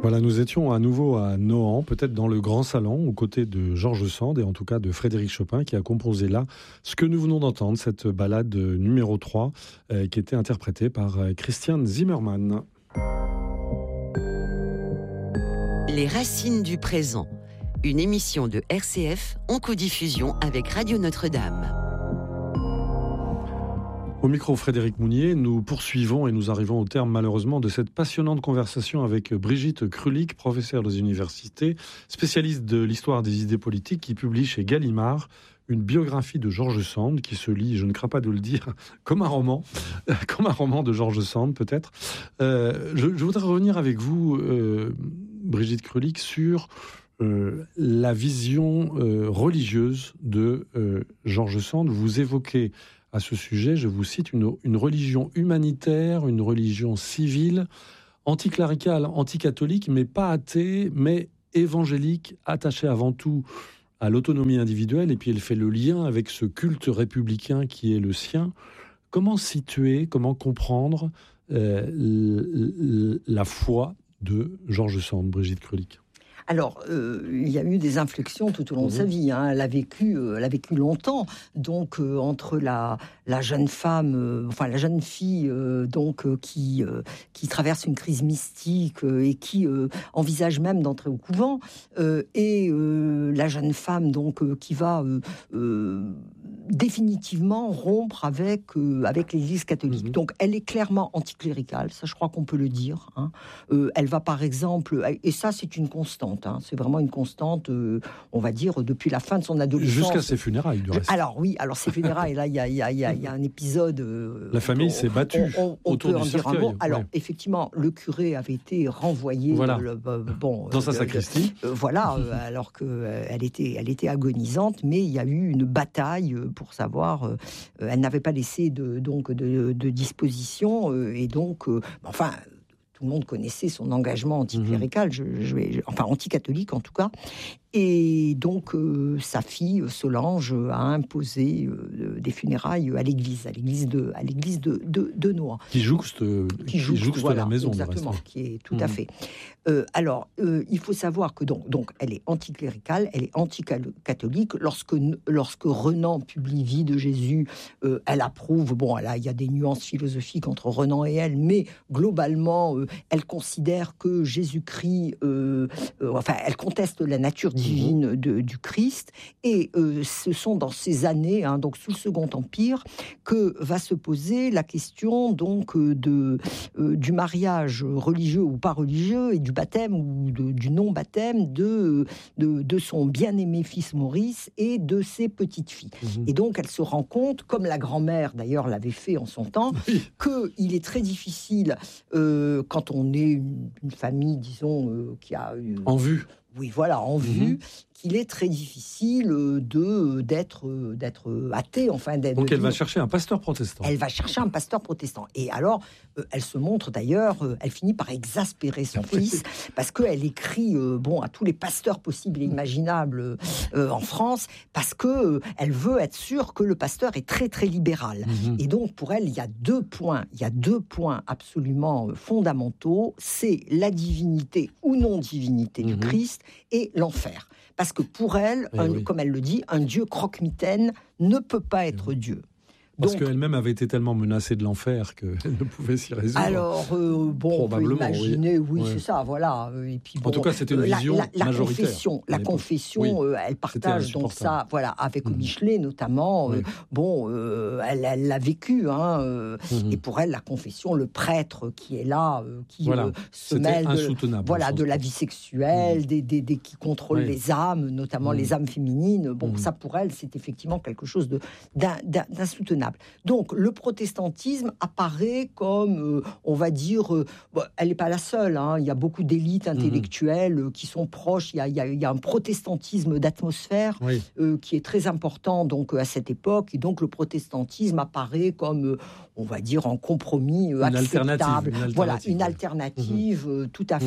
Voilà, nous étions à nouveau à Nohant, peut-être dans le grand salon, aux côtés de Georges Sand et en tout cas de Frédéric Chopin, qui a composé là ce que nous venons d'entendre, cette ballade numéro 3, qui était interprétée par Christian Zimmermann. Les racines du présent, une émission de RCF en codiffusion avec Radio Notre-Dame. Au micro, Frédéric Mounier, nous poursuivons et nous arrivons au terme malheureusement de cette passionnante conversation avec Brigitte Krulik, professeure des universités, spécialiste de l'histoire des idées politiques, qui publie chez Gallimard une biographie de Georges Sand qui se lit, je ne crains pas de le dire, comme un roman de Georges Sand peut-être. Je voudrais revenir avec vous, Brigitte Krulik, sur la vision religieuse de Georges Sand. Vous évoquez à ce sujet, je vous cite, une religion humanitaire, une religion civile, anticléricale, anticatholique, mais pas athée, mais évangélique, attachée avant tout à l'autonomie individuelle. Et puis elle fait le lien avec ce culte républicain qui est le sien. Comment situer, comment comprendre la foi de Georges Sand, Brigitte Krulik ? Alors, il y a eu des inflexions tout au long de sa vie. Hein. Elle a vécu longtemps. Donc, entre la jeune femme, la jeune fille, qui traverse une crise mystique et qui envisage même d'entrer au couvent, et la jeune femme qui va définitivement rompre avec l'Église catholique. Donc, elle est clairement anticléricale. Ça, je crois qu'on peut le dire. Hein. Elle va, par exemple, et ça, c'est une constante. Hein, c'est vraiment une constante, on va dire, depuis la fin de son adolescence. Jusqu'à ses funérailles, du reste. Alors ses funérailles, là, il y a un épisode... la famille s'est battue autour du cercueil. Alors, effectivement, le curé avait été renvoyé dans sa sacristie. Alors qu'elle était agonisante, mais il y a eu une bataille pour savoir... elle n'avait pas laissé de disposition, et donc... tout le monde connaissait son engagement anticlérical, anticatholique en tout cas. Et donc, sa fille, Solange, a imposé des funérailles à l'église de Nohant. Qui jouxte la maison. Exactement, qui est tout à fait. Alors, il faut savoir que donc elle est anticléricale, elle est anticatholique. Lorsque Renan publie Vie de Jésus, elle approuve. Il y a des nuances philosophiques entre Renan et elle, mais globalement, elle considère que Jésus-Christ, elle conteste la nature divine du Christ, et ce sont dans ces années, donc sous le Second Empire, que va se poser la question du mariage religieux ou pas religieux, et du baptême ou du non-baptême de son bien-aimé fils Maurice et de ses petites filles. Et donc elle se rend compte, comme la grand-mère d'ailleurs l'avait fait en son temps, qu'il est très difficile quand on est une famille, disons, qui a... en vue. Oui, voilà, en vue, qu'il est très difficile d'être athée. Donc elle va chercher un pasteur protestant. Elle va chercher un pasteur protestant. Et alors, elle se montre d'ailleurs, elle finit par exaspérer son fils, parce qu'elle écrit à tous les pasteurs possibles et imaginables en France, parce qu'elle veut être sûre que le pasteur est très très libéral. Et donc pour elle, il y a deux points absolument fondamentaux, c'est la divinité ou non-divinité du Christ et l'enfer. Parce que pour elle, comme elle le dit, un Dieu croque-mitaine ne peut pas être Dieu. Parce qu'elle-même avait été tellement menacée de l'enfer qu'elle ne pouvait s'y résoudre. Alors, on peut imaginer, c'est ça, voilà. Et puis, en tout cas, c'était une vision majoritaire. La confession, elle partage donc ça, avec Michelet notamment. Elle l'a vécu, et pour elle, la confession, le prêtre qui est là, se mêle de la vie sexuelle, qui contrôle les âmes, notamment les âmes féminines. Ça pour elle, c'est effectivement quelque chose d'insoutenable. Donc, le protestantisme apparaît comme, on va dire, elle n'est pas la seule. Il y a beaucoup d'élites intellectuelles qui sont proches. Il y a un protestantisme d'atmosphère qui est très important donc à cette époque. Et donc, le protestantisme apparaît comme, on va dire, un compromis acceptable. Une alternative tout à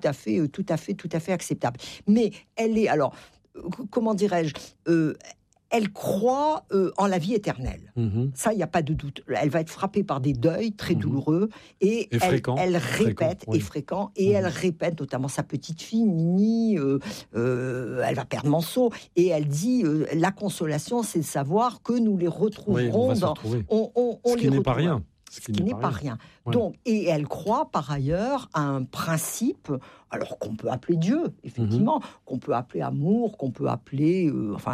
fait acceptable. Mais elle est, alors, comment dirais-je, elle croit en la vie éternelle. Ça, il n'y a pas de doute. Elle va être frappée par des deuils très douloureux et elle répète, elle répète notamment sa petite fille, Nini, elle va perdre Manceau, et elle dit la consolation, c'est de savoir que nous les retrouverons ce qui n'est pas rien. Ce qui n'est pas rien. Ouais. Donc, et elle croit par ailleurs à un principe, alors qu'on peut appeler Dieu, effectivement, qu'on peut appeler amour, qu'on peut appeler,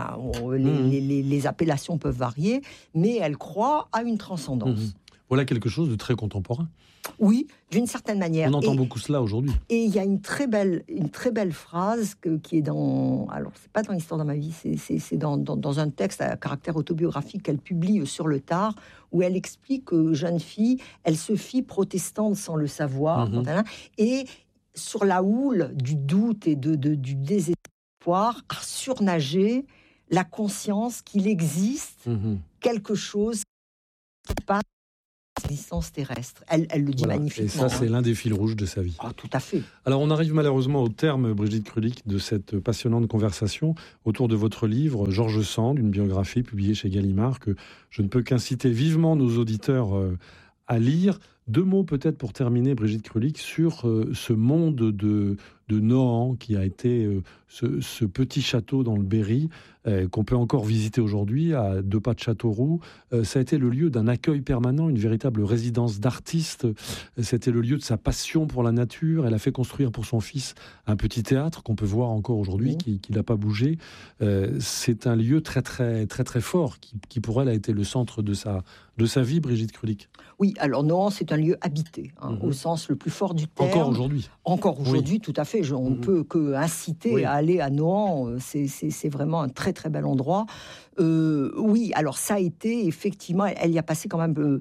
les appellations peuvent varier, mais elle croit à une transcendance. Voilà quelque chose de très contemporain. Oui, d'une certaine manière. On entend beaucoup cela aujourd'hui. Et il y a une très belle phrase qui est dans... Alors, c'est pas dans l'histoire de ma vie, c'est dans un texte à caractère autobiographique qu'elle publie sur le tard, où elle explique que, jeune fille, elle se fit protestante sans le savoir, et sur la houle du doute et du désespoir, a surnagé la conscience qu'il existe quelque chose qui passe l'existence terrestre. Elle le dit magnifiquement. Et ça, c'est l'un des fils rouges de sa vie. Ah, tout à fait. Alors, on arrive malheureusement au terme, Brigitte Krulik, de cette passionnante conversation autour de votre livre, George Sand, une biographie publiée chez Gallimard, que je ne peux qu'inciter vivement nos auditeurs à lire. 2 mots peut-être pour terminer, Brigitte Krulik, sur ce monde de Nohant, qui a été ce petit château dans le Berry, qu'on peut encore visiter aujourd'hui, à 2 pas de Châteauroux. Ça a été le lieu d'un accueil permanent, une véritable résidence d'artiste. C'était le lieu de sa passion pour la nature. Elle a fait construire pour son fils un petit théâtre qu'on peut voir encore aujourd'hui, qui n'a pas bougé. C'est un lieu très, très, très, très fort, qui pour elle a été le centre de sa vie, Brigitte Krulik. Oui, alors Nohant, c'est un lieu habité, au sens le plus fort du terme. Encore aujourd'hui. Encore aujourd'hui, tout à fait. On ne peut que inciter à aller à Nohant. C'est vraiment un très très bel endroit. Oui, alors ça a été effectivement, elle y a passé quand même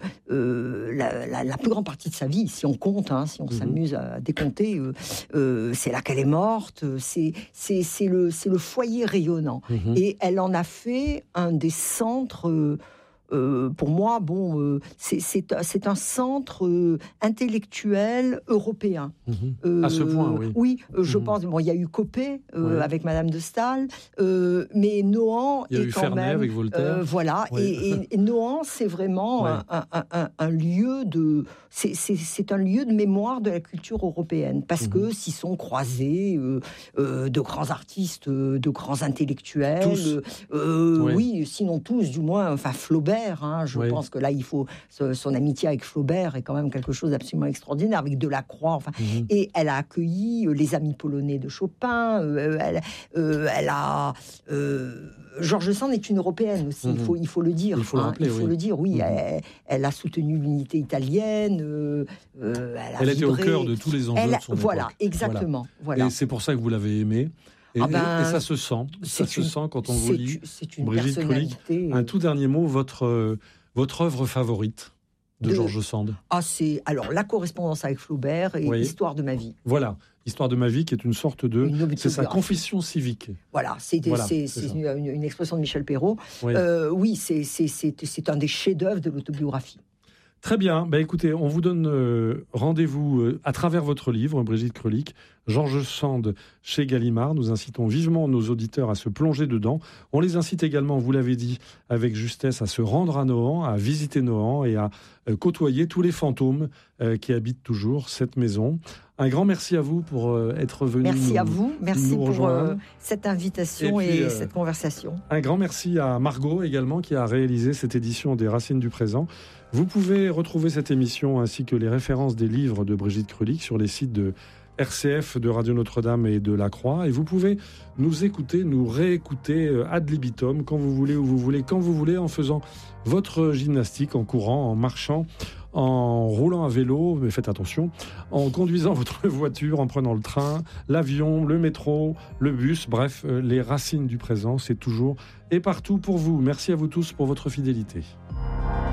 la plus grande partie de sa vie, si on compte, si on s'amuse à décompter. C'est là qu'elle est morte. C'est le foyer rayonnant. Et elle en a fait un des centres. Pour moi, c'est un centre intellectuel européen. À ce point, oui. Oui, je pense. Bon, il y a eu Copé avec Madame de Staël, mais Nohant il y a eu Fernet avec Voltaire. Voilà, et Nohant, c'est vraiment un lieu de. C'est un lieu de mémoire de la culture européenne, parce que s'y sont croisés de grands artistes, de grands intellectuels. Oui, sinon tous, du moins. Enfin, Flaubert. Je pense que là, il faut son amitié avec Flaubert est quand même quelque chose d'absolument extraordinaire, avec Delacroix. Et elle a accueilli les amis polonais de Chopin. Elle a George Sand est une européenne aussi. Il faut le dire. Il faut le rappeler. Le dire. Oui, elle a soutenu l'unité italienne. Elle était au cœur de tous les enjeux de son époque. Voilà, exactement. Voilà. Et c'est pour ça que vous l'avez aimée. Et ça se sent. Ça se sent quand on vous lit. C'est une Brigitte personnalité. Krulik, un tout dernier mot, votre œuvre favorite de George Sand. C'est alors La correspondance avec Flaubert et Histoire de ma vie. Voilà, Histoire de ma vie, qui est une sorte de... C'est sa confession civique. Voilà, c'est une expression de Michel Perrault. C'est un des chefs-d'œuvre de l'autobiographie. Très bien. Écoutez, on vous donne rendez-vous à travers votre livre, Brigitte Krulik, George Sand chez Gallimard. Nous incitons vivement nos auditeurs à se plonger dedans. On les incite également, vous l'avez dit avec justesse, à se rendre à Nohant, à visiter Nohant et à côtoyer tous les fantômes qui habitent toujours cette maison. Un grand merci à vous pour être venu. Merci à vous. Merci pour cette invitation et cette conversation. Un grand merci à Margot également, qui a réalisé cette édition des Racines du présent. Vous pouvez retrouver cette émission ainsi que les références des livres de Brigitte Krulik sur les sites de RCF, de Radio Notre-Dame et de La Croix. Et vous pouvez nous écouter, nous réécouter ad libitum, quand vous voulez, où vous voulez, quand vous voulez, en faisant votre gymnastique, en courant, en marchant, en roulant à vélo, mais faites attention, en conduisant votre voiture, en prenant le train, l'avion, le métro, le bus, bref, les racines du présent, c'est toujours et partout pour vous. Merci à vous tous pour votre fidélité.